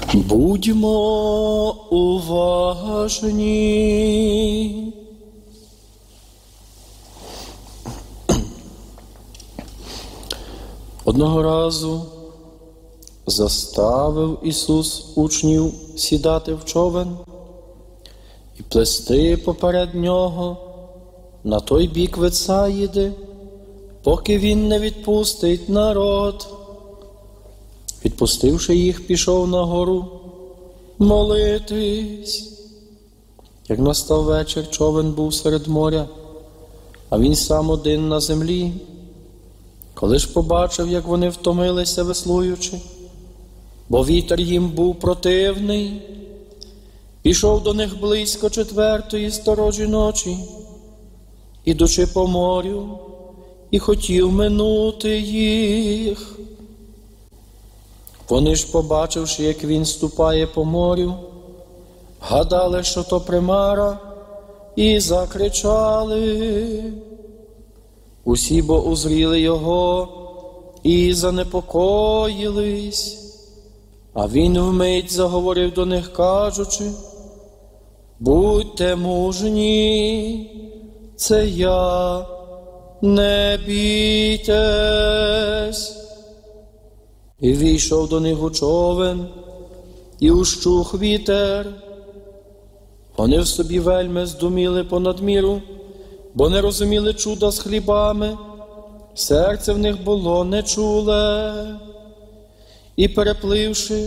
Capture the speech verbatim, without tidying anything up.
Будьмо уважні. Одного разу заставив Ісус учнів сідати в човен і плести поперед нього на той бік Вецаїди, поки він не відпустить народ. Відпустивши їх, пішов на гору молитись. Як настав вечір, човен був серед моря, а він сам один на землі. Коли ж побачив, як вони втомилися веслуючи, бо вітер їм був противний, пішов до них близько четвертої сторожі ночі, ідучи по морю, і хотів минути їх. Вони ж, побачивши, як він ступає по морю, гадали, що то примара, і закричали. Усі бо узріли його і занепокоїлись. А він вмить заговорив до них, кажучи: «Будьте мужні, це я, не бійтесь». І війшов до них у човен, і ущух вітер. Вони в собі вельми здуміли понад міру, бо не розуміли чуда з хлібами, серце в них було нечуле. І, перепливши,